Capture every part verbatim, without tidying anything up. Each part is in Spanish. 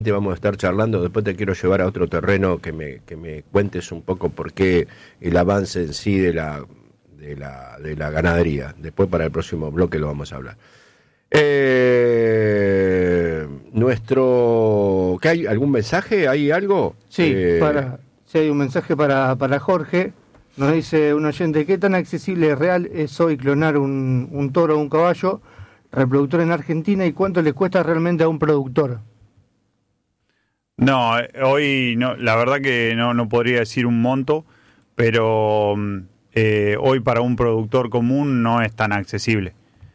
Te vamos a estar charlando, después te quiero llevar a otro terreno que me, que me cuentes un poco por qué el avance en sí de la, de la, de la ganadería. Después para el próximo bloque lo vamos a hablar. Eh, nuestro, ¿qué hay? ¿Algún mensaje? ¿Hay algo? Sí, eh, para, sí hay un mensaje para, para Jorge. Nos dice un oyente: ¿qué tan accesible y real es hoy clonar un, un toro o un caballo reproductor en Argentina y cuánto le cuesta realmente a un productor? No, hoy no, la verdad que no, no podría decir un monto, pero eh, hoy para un productor común no es tan accesible.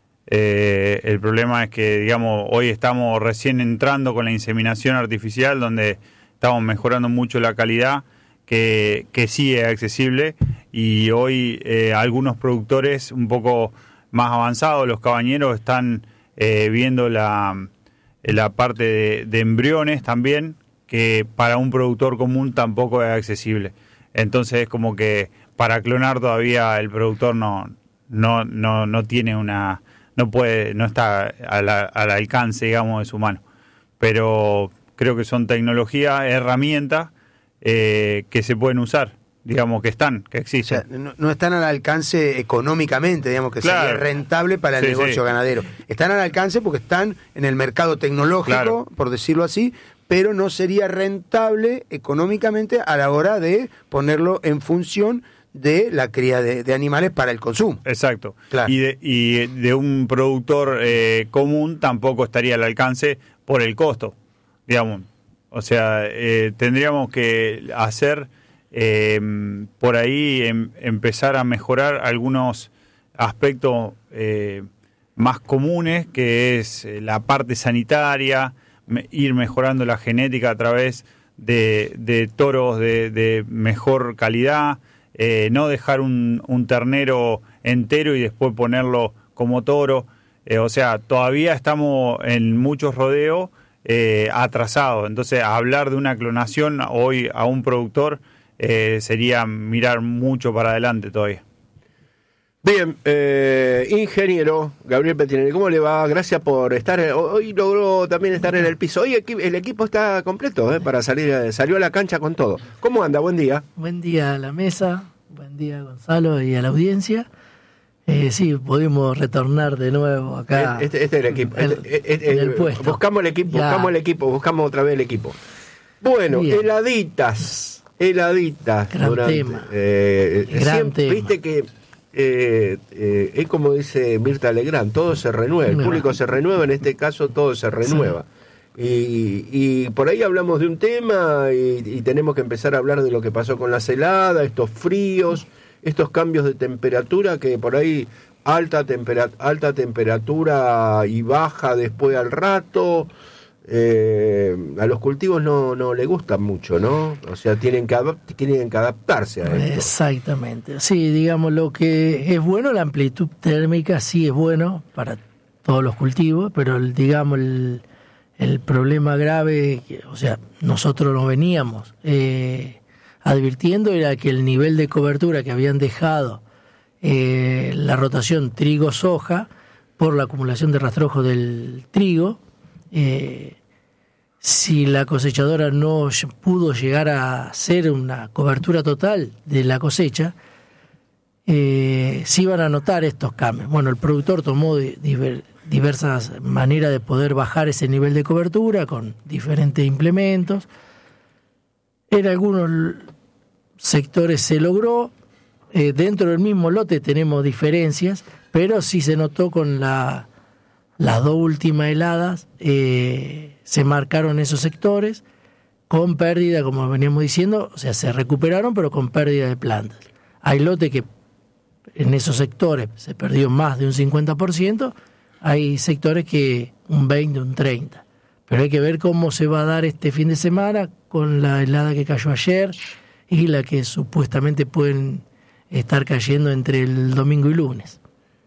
Eh, el problema es que, digamos, hoy estamos recién entrando con la inseminación artificial, donde estamos mejorando mucho la calidad, que, que sí es accesible, y hoy eh, algunos productores un poco más avanzados, los cabañeros, están eh, viendo la, la parte de, de embriones también, que para un productor común tampoco es accesible. Entonces es como que para clonar todavía el productor no no no no tiene una no puede no está al, al alcance, digamos, de su mano. Pero creo que son tecnologías, herramientas eh, que se pueden usar, digamos, que están, que existen. O sea, no, no están al alcance económicamente, digamos, que Claro. sería rentable para el Sí, negocio sí. ganadero. Están al alcance porque están en el mercado tecnológico, Claro. por decirlo así, pero no sería rentable económicamente a la hora de ponerlo en función de la cría de, de animales para el consumo. Exacto. Claro. Y, de, y de un productor eh, común tampoco estaría al alcance por el costo, digamos. O sea, eh, tendríamos que hacer eh, por ahí em, empezar a mejorar algunos aspectos eh, más comunes, que es eh, la parte sanitaria, me, ir mejorando la genética a través de, de toros de, de mejor calidad, eh, no dejar un, un ternero entero y después ponerlo como toro. Eh, o sea, todavía estamos en muchos rodeos eh, atrasados. Entonces, hablar de una clonación hoy a un productor eh, sería mirar mucho para adelante todavía. Bien, eh, ingeniero Gabriel Pettinelli, ¿cómo le va? Gracias por estar. Hoy logró también estar en el piso. Hoy equi- el equipo está completo eh, para salir. eh, Salió a la cancha con todo. ¿Cómo anda? Buen día. Buen día a la mesa, buen día Gonzalo y a la audiencia. Eh, sí, pudimos retornar de nuevo acá. Este, este es el equipo. en, Este- este- en el puesto. Buscamos el equipo, Ya. buscamos el equipo, buscamos otra vez el equipo. Bueno, Bien. heladitas, heladitas. Gran tema. eh, Gran siempre, tema. Viste que eh, eh, es como dice Mirta Legrand, todo se renueva, el Me público va. se renueva, en este caso todo se renueva. Y, y por ahí hablamos de un tema y, y tenemos que empezar a hablar de lo que pasó con las heladas, estos fríos, estos cambios de temperatura que por ahí alta, tempera, alta temperatura y baja después al rato. Eh, a los cultivos no, no le gustan mucho, ¿no? O sea, tienen que, adap- tienen que adaptarse a esto. Exactamente. Sí, digamos, lo que es bueno, la amplitud térmica sí es bueno para todos los cultivos, pero el, digamos, el, el problema grave, que, o sea, nosotros lo veníamos eh, advirtiendo, era que el nivel de cobertura que habían dejado eh, la rotación trigo-soja por la acumulación de rastrojo del trigo, eh, si la cosechadora no pudo llegar a hacer una cobertura total de la cosecha, eh, se iban a notar estos cambios. Bueno, el productor tomó diver, diversas maneras de poder bajar ese nivel de cobertura con diferentes implementos. En algunos sectores se logró, eh, dentro del mismo lote tenemos diferencias, pero sí se notó con la, las dos últimas heladas, eh, se marcaron esos sectores con pérdida, como veníamos diciendo, o sea, se recuperaron, pero con pérdida de plantas. Hay lotes que en esos sectores se perdió más de un cincuenta por ciento, hay sectores que un veinte, un treinta. Pero hay que ver cómo se va a dar este fin de semana con la helada que cayó ayer y la que supuestamente pueden estar cayendo entre el domingo y lunes.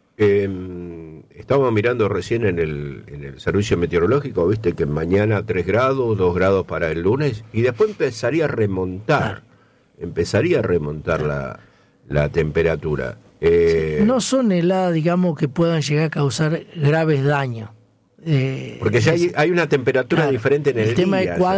Eh, estábamos mirando recién en el, en el servicio meteorológico, viste que mañana tres grados, dos grados para el lunes, y después empezaría a remontar, Claro. empezaría a remontar la, la temperatura. Eh, No son heladas, digamos, que puedan llegar a causar graves daños. Eh, Porque ya hay, hay una temperatura claro, diferente en el, el tema día. de cuán-